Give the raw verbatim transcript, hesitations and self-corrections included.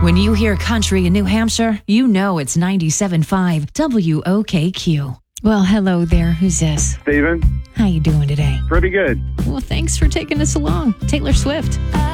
When you hear country in New Hampshire, you know it's ninety-seven point five W O K Q. Well, hello there. Who's this? Steven. How you doing today? Pretty good. Well, thanks for taking us along. Taylor Swift.